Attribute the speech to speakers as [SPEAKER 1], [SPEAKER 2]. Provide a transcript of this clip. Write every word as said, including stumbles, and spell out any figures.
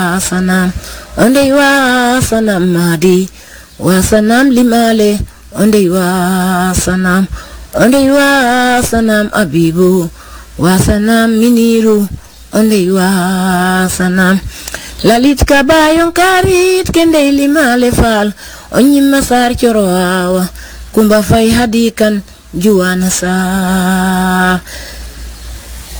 [SPEAKER 1] sanam onde wa sanam madi wa sanam limale onde wa sanam onde wa sanam abibu wa sanam miniru onde wa sanam lalit kabayon karit kende limale fal onyi masar choroawa kumba fay hadikan juwana sa